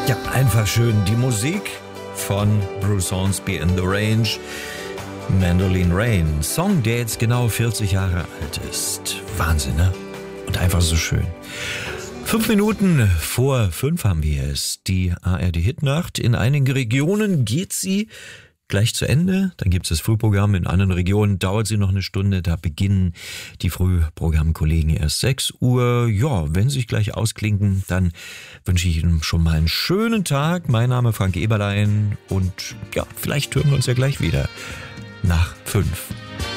Ja, einfach schön. Die Musik von Bruce Hornsby in The Range, Mandolin Rain. Song, der jetzt genau 40 Jahre alt ist. Wahnsinn, ne? Und einfach so schön. 5 Minuten vor 5 haben wir es. Die ARD-Hitnacht. In einigen Regionen geht sie gleich zu Ende. Dann gibt es das Frühprogramm. In anderen Regionen dauert sie noch eine Stunde. Da beginnen die Frühprogrammkollegen erst 6 Uhr. Ja, wenn sie sich gleich ausklinken, dann wünsche ich Ihnen schon mal einen schönen Tag. Mein Name ist Frank Eberlein und ja, vielleicht hören wir uns ja gleich wieder nach 5.